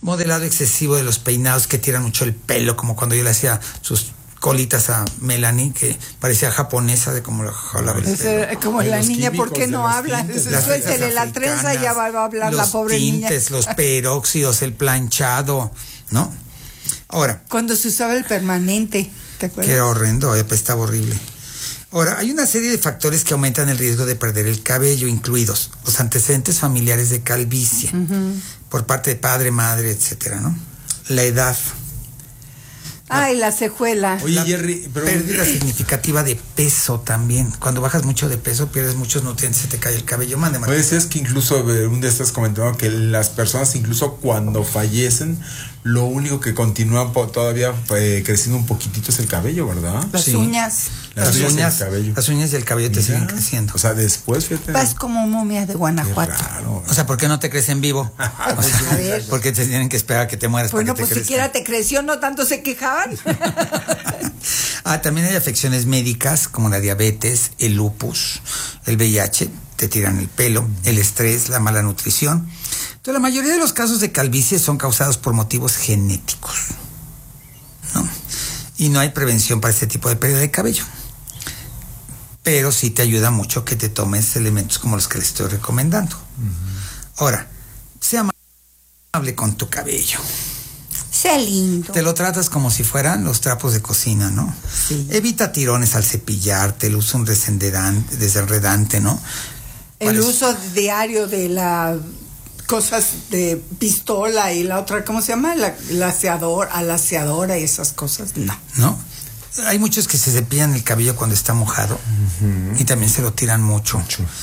modelado excesivo de los peinados que tiran mucho el pelo, como cuando yo le hacía sus colitas a Melanie, que parecía japonesa de como la jalaba el pelo. Como la niña, ¿por qué no habla? Suéltele la trenza y ya va a hablar la pobre niña. Los tintes, los peróxidos, el planchado, ¿no? Ahora. Cuando se usaba el permanente, ¿te acuerdas? Qué horrendo, estaba horrible. Ahora, hay una serie de factores que aumentan el riesgo de perder el cabello, incluidos los antecedentes familiares de calvicie, por parte de padre, madre, etcétera, ¿no? La edad. Ay, la cejuela. Oye, Jerry, pero pérdida significativa de peso también. Cuando bajas mucho de peso, pierdes muchos nutrientes, se te cae el cabello. Mande, Martín. Pues es que incluso un día estás comentando que las personas, incluso cuando fallecen, lo único que continúa todavía creciendo un poquitito es el cabello, ¿verdad? Las uñas. Las uñas y el cabello. Las uñas y el cabello te siguen creciendo. O sea, después, fíjate. Vas como momia de Guanajuato. Raro. O sea, ¿por qué no te crecen vivo? O sea, A ver. porque te tienen que esperar a que te mueras para Bueno, que te pues crezcan. siquiera te creció, no tanto se quejaban. También hay afecciones médicas como la diabetes, el lupus, el VIH, te tiran el pelo, el estrés, la mala nutrición. Entonces, la mayoría de los casos de calvicie son causados por motivos genéticos, ¿no? Y no hay prevención para este tipo de pérdida de cabello. Pero sí te ayuda mucho que te tomes elementos como los que les estoy recomendando. Ahora, sea amable con tu cabello. Sea lindo. Te lo tratas como si fueran los trapos de cocina, ¿no? Sí. Evita tirones al cepillarte, el uso un desenredante, ¿no? El uso diario de las cosas de pistola y la otra, ¿cómo se llama? La aseadora y esas cosas, no. ¿No? Hay muchos que se cepillan el cabello cuando está mojado y también se lo tiran mucho.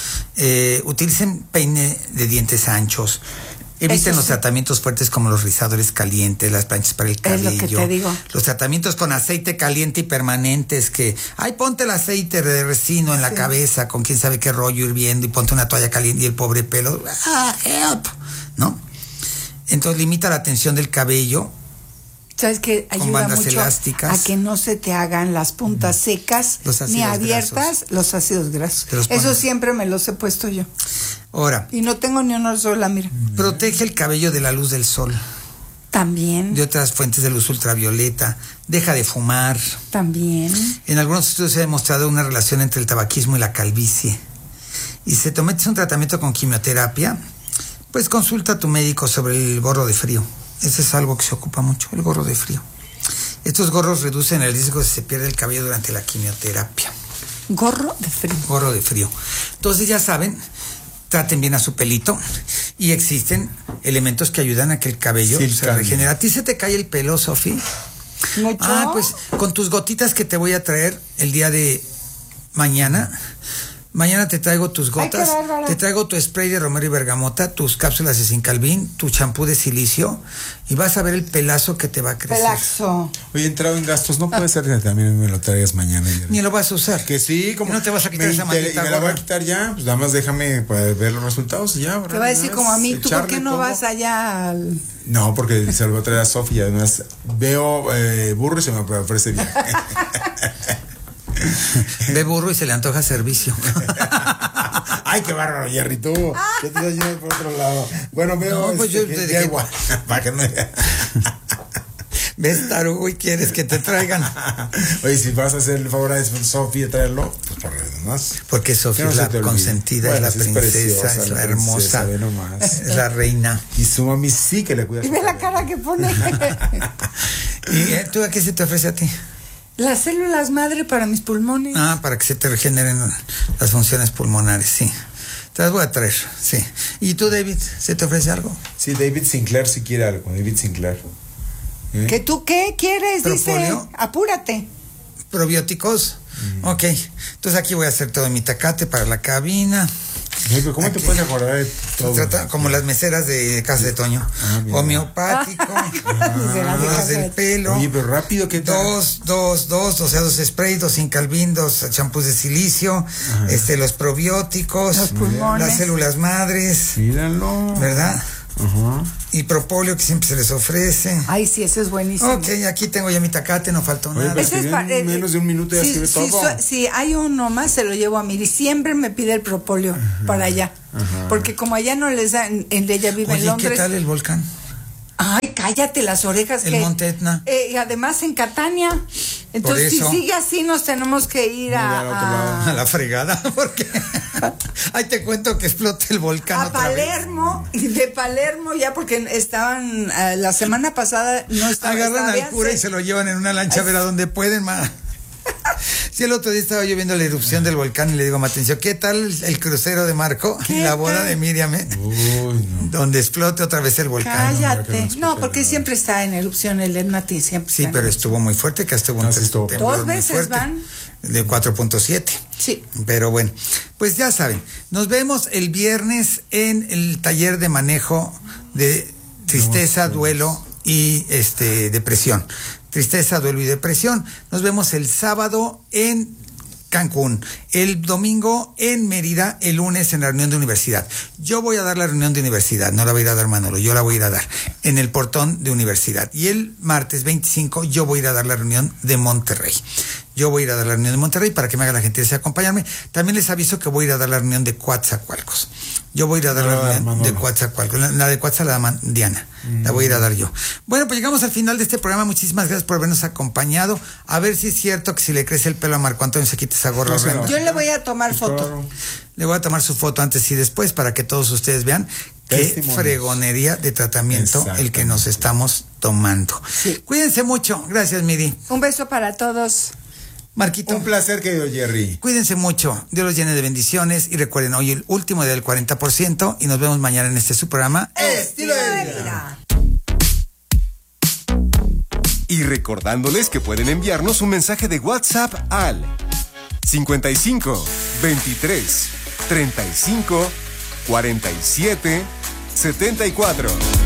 Utilicen peine de dientes anchos. Eviten los tratamientos fuertes como los rizadores calientes, las planchas para el cabello. Es lo que te digo. Los tratamientos con aceite caliente y permanentes que, ponte el aceite de resino en la cabeza con quién sabe qué rollo hirviendo y ponte una toalla caliente y el pobre pelo, help, ¿no? Entonces limita la tensión del cabello. ¿Sabes qué? Ayuda mucho elásticas, a que no se te hagan las puntas secas ni abiertas los ácidos grasos. Eso siempre me los he puesto yo. Ahora. Y no tengo ni una sola, mira. Protege el cabello de la luz del sol. También. De otras fuentes de luz ultravioleta. Deja de fumar. También. En algunos estudios se ha demostrado una relación entre el tabaquismo y la calvicie. Y si te metes un tratamiento con quimioterapia, pues consulta a tu médico sobre el gorro de frío. Ese es algo que se ocupa mucho, el gorro de frío. Estos gorros reducen el riesgo de que se pierda el cabello durante la quimioterapia. Gorro de frío. Gorro de frío. Entonces ya saben, traten bien a su pelito y existen elementos que ayudan a que el cabello se regenere. ¿A ti se te cae el pelo, Sofi? ¿Mucho? Pues con tus gotitas que te voy a traer el día de mañana. Mañana te traigo tus gotas, te traigo tu spray de romero y bergamota, tus cápsulas de Sincalvin, tu champú de silicio y vas a ver el pelazo que te va a crecer. Pelazo. Oye, entrado en gastos, no puede ser que también me lo traigas mañana. Ni lo vas a usar. Que sí, como no te vas a quitar esa maldita me la voy a quitar ya, pues nada más déjame ver los resultados y ya. ¿verdad? Te va a decir como a mí, ¿tú por qué no vas allá al...? No, porque se lo voy a traer a Sofía, además veo burro y se me ofrece bien. Ve burro y se le antoja servicio. Ay, qué bárbaro, Jerry, tú. Yo te estoy yendo por otro lado. Bueno, veo. No, pues yo te dije, igual. Para que no. ¿Ves, tarugo, y quieres que te traigan? Oye, si vas a hacer el favor a Sofía traerlo, pues por demás. Porque Sofía es la consentida, es la princesa, es la hermosa, es la reina. Y su mami sí que le cuida. Y ve la cara que pone. ¿Y tú a qué se te ofrece a ti? Las células madre para mis pulmones. Para que se te regeneren las funciones pulmonares, sí. Te las voy a traer, sí. ¿Y tú, David, se te ofrece algo? Sí, David Sinclair si quiere algo, David Sinclair. ¿Que tú qué quieres? ¿Propóleo? Dice, apúrate. ¿Probióticos? Ok, entonces aquí voy a hacer todo mi tacate para la cabina. Pero ¿cómo te puedes acordar de todo? Como las meseras de Casa de Toño. Homeopático, los del pelo. Oye, pero rápido, ¿qué tal? O sea, 2 sprays, 2 Sincalvin, 2 champús de silicio, los probióticos, los pulmones, las células madres. Míralo. ¿Verdad? Y propóleo que siempre se les ofrece. Ay, sí, eso es buenísimo. Ok, aquí tengo ya mi tacate, no faltó nada. Ese es menos de un minuto ya escribe todo. Si hay uno más, se lo llevo a mí. Y siempre me pide el propóleo para allá. Porque como allá no les dan, ella vive en Londres. ¿Qué tal el volcán? Ay, cállate las orejas. El Monte Etna. Y además en Catania. Entonces, si sigue así, nos tenemos que ir a la fregada, porque ahí te cuento que explote el volcán. A Palermo, y de Palermo ya, porque estaban, la semana pasada no estaban. Agarran al cura y se lo llevan en una lancha a ver a dónde pueden, Sí, el otro día estaba yo viendo la erupción del volcán y le digo a Matencio, ¿qué tal el crucero de Marco y la boda de Miriam? Uy, no. Donde explote otra vez el volcán. Cállate. No, porque siempre está en erupción el Etna, siempre. Sí, pero estuvo muy fuerte, que hasta hubo un temblor 2 veces fuerte, van. De 4.7. Sí. Pero bueno, pues ya saben, nos vemos el viernes en el taller de manejo de tristeza, duelo y depresión. Tristeza, duelo y depresión. Nos vemos el sábado en Cancún, el domingo en Mérida, el lunes en la reunión de universidad. Yo voy a dar la reunión de universidad, no la va a ir a dar Manolo, yo la voy a ir a dar en el portón de universidad. Y el martes 25 yo voy a ir a dar la reunión de Monterrey. Yo voy a ir a dar la reunión de Monterrey para que me haga la gentileza de acompañarme. También les aviso que voy a ir a dar la reunión de Coatzacoalcos. Yo voy a ir a dar la reunión de Coatzacoalcos. La de Coatzacoalcos la da Diana. La voy a ir a dar yo. Bueno, pues llegamos al final de este programa. Muchísimas gracias por habernos acompañado. A ver si es cierto que si le crece el pelo a Marco Antonio se quita esa gorra. Yo le voy a tomar foto. Le voy a tomar su foto antes y después para que todos ustedes vean qué fregonería de tratamiento el que nos estamos tomando. Sí. Cuídense mucho. Gracias, Miri. Un beso para todos. Marquito. Un placer, querido Jerry. Cuídense mucho. Dios los llene de bendiciones. Y recuerden, hoy el último día del 40%. Y nos vemos mañana en su programa Estilo de Vida. Y recordándoles que pueden enviarnos un mensaje de WhatsApp al 55 23 35 47 74.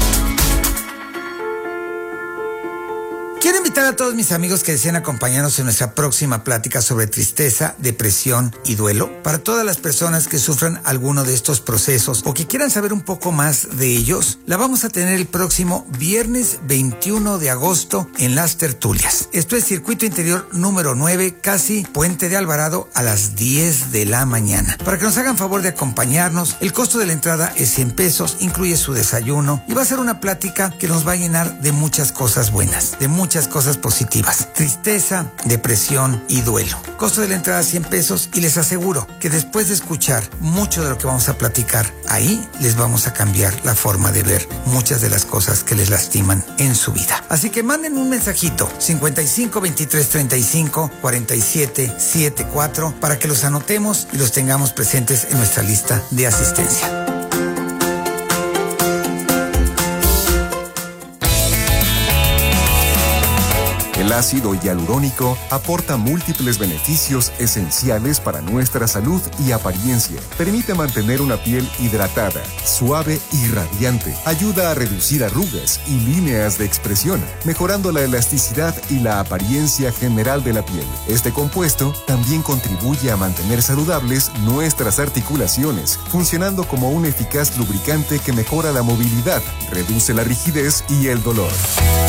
Quiero invitar a todos mis amigos que deseen acompañarnos en nuestra próxima plática sobre tristeza, depresión y duelo. Para todas las personas que sufran alguno de estos procesos o que quieran saber un poco más de ellos, la vamos a tener el próximo viernes 21 de agosto en Las Tertulias. Esto es Circuito Interior número 9, casi Puente de Alvarado, a las 10 de la mañana. Para que nos hagan favor de acompañarnos, el costo de la entrada es 100 pesos, incluye su desayuno y va a ser una plática que nos va a llenar de muchas cosas buenas, de muchas cosas positivas. Tristeza, depresión y duelo. Costo de la entrada 100 pesos y les aseguro que después de escuchar mucho de lo que vamos a platicar ahí, les vamos a cambiar la forma de ver muchas de las cosas que les lastiman en su vida. Así que manden un mensajito 55 23 35 47 74 para que los anotemos y los tengamos presentes en nuestra lista de asistencia. El ácido hialurónico aporta múltiples beneficios esenciales para nuestra salud y apariencia. Permite mantener una piel hidratada, suave y radiante. Ayuda a reducir arrugas y líneas de expresión, mejorando la elasticidad y la apariencia general de la piel. Este compuesto también contribuye a mantener saludables nuestras articulaciones, funcionando como un eficaz lubricante que mejora la movilidad, reduce la rigidez y el dolor.